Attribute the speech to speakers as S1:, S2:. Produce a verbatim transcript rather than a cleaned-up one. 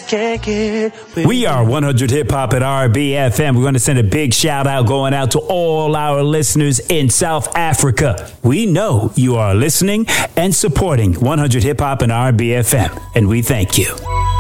S1: just can't get with
S2: We are one hundred Hip Hop at R B F M. We're going to send a big shout out going out to all our listeners in South Africa. We know you are listening and supporting one hundred Hip Hop and R B F M, and we thank you.